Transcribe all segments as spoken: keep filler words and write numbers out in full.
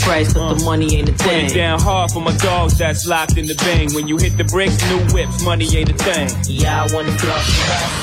price, but uh, the money ain't a thing. Put it down hard for my dogs that's locked in the bang. When you hit the bricks, new whips, money ain't a thing. Yeah, I wanna floss.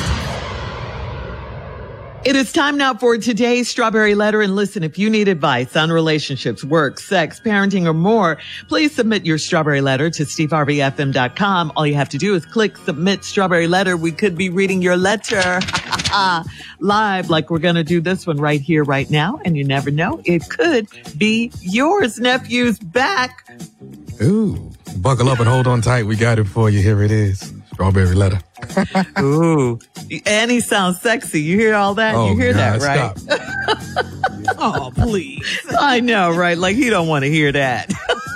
It is time now for today's Strawberry Letter. And listen, if you need advice on relationships, work, sex, parenting, or more, please submit your Strawberry Letter to steve harvey f m dot com. All you have to do is click Submit Strawberry Letter. We could be reading your letter live like we're going to do this one right here, right now. And you never know, it could be yours. Nephew's back. Ooh, buckle up and hold on tight. We got it for you. Here it is. Strawberry Letter. Ooh, and he sounds sexy. You hear all that? Oh, you hear God, that, right? Stop. Oh, please. I know, right? Like, he don't want to hear that.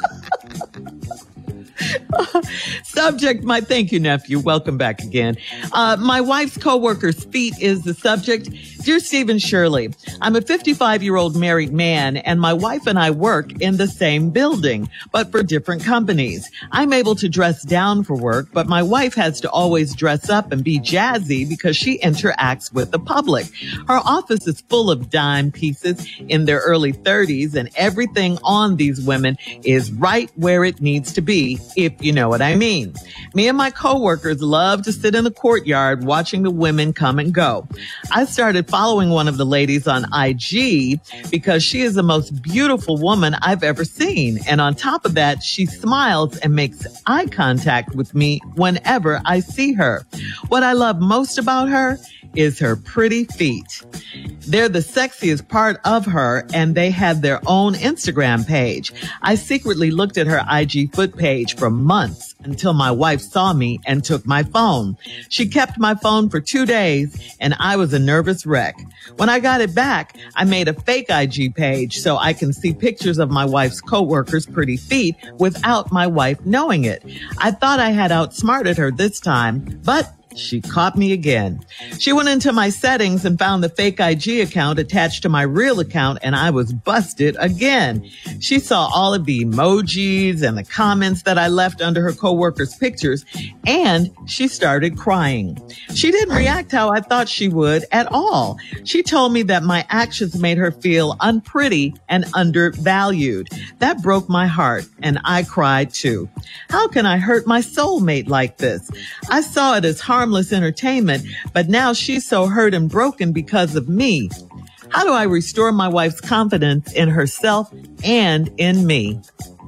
Subject, my thank you, nephew. Welcome back again. Uh, my wife's coworker's feet is the subject. Dear Steve and Shirley, I'm a fifty-five-year-old married man, and my wife and I work in the same building, but for different companies. I'm able to dress down for work, but my wife has to always dress up and be jazzy because she interacts with the public. Her office is full of dime pieces in their early thirties, and everything on these women is right where it needs to be, if you know what I mean. Me and my coworkers love to sit in the courtyard watching the women come and go. I started following one of the ladies on I G because she is the most beautiful woman I've ever seen. And on top of that, she smiles and makes eye contact with me whenever I see her. What I love most about her is her pretty feet. They're the sexiest part of her, and they have their own Instagram page. I secretly looked at her I G foot page for months until my wife saw me and took my phone. She kept my phone for two days, and I was a nervous wreck. When I got it back, I made a fake I G page so I can see pictures of my wife's coworkers' pretty feet without my wife knowing it. I thought I had outsmarted her this time, but she caught me again. She went into my settings and found the fake I G account attached to my real account, and I was busted again. She saw all of the emojis and the comments that I left under her coworkers' pictures, and she started crying. She didn't react how I thought she would at all. She told me that my actions made her feel unpretty and undervalued. That broke my heart, and I cried too. How can I hurt my soulmate like this? I saw it as harmless entertainment, but now she's so hurt and broken because of me. How do I restore my wife's confidence in herself and in me?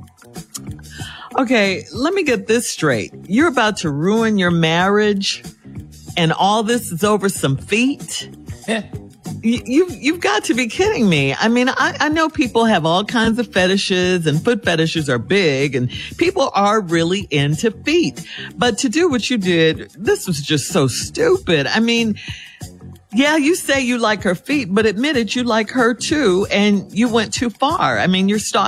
Okay, let me get this straight. You're about to ruin your marriage, and all this is over some feet? You, you've, you've got to be kidding me. I mean, I, I know people have all kinds of fetishes, and foot fetishes are big, and people are really into feet. But to do what you did, this was just so stupid. I mean, yeah, you say you like her feet, but admit it, you like her too, and you went too far. I mean, you're stalking